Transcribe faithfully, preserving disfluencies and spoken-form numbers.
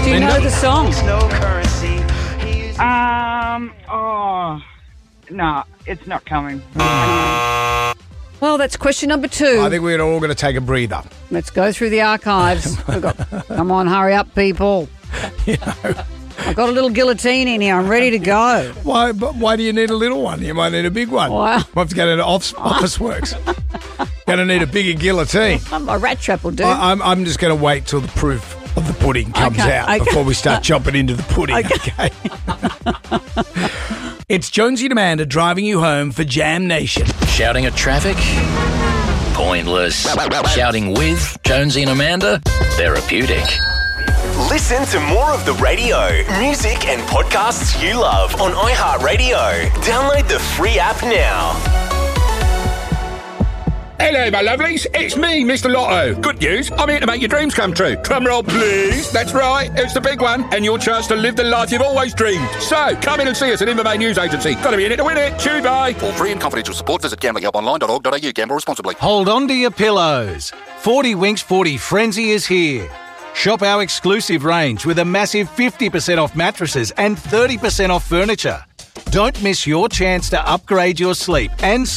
Do you Linda? know the song? Um, oh, no, it's not coming. Well, that's question number two. I think we're all going to take a breather. Let's go through the archives. We've got, come on, hurry up, people. You know, I've got a little guillotine in here. I'm ready to go. why? But why do you need a little one? You might need a big one. Wow. We'll have to go to office, office works. Going to need a bigger guilotine. A rat trap will do. I, I'm, I'm just going to wait till the proof of the pudding comes Okay, out okay. before we start chopping into the pudding. Okay. It's Jonesy and Amanda driving you home for Jam Nation. Shouting at traffic? Pointless. Shouting with Jonesy and Amanda? Therapeutic. Listen to more of the radio, music and podcasts you love on iHeartRadio. Download the free app now. Hello, my lovelies. It's me, Mister Lotto. Good news. I'm here to make your dreams come true. Drum roll, please. That's right. It's the big one. And your chance to live the life you've always dreamed. So, come in and see us at Invermay News Agency. Got to be in it to win it. Chew bye. For free and confidential support, visit gambling help online dot org dot a u. Gamble responsibly. Hold on to your pillows. forty Winks forty Frenzy is here. Shop our exclusive range with a massive fifty percent off mattresses and thirty percent off furniture. Don't miss your chance to upgrade your sleep and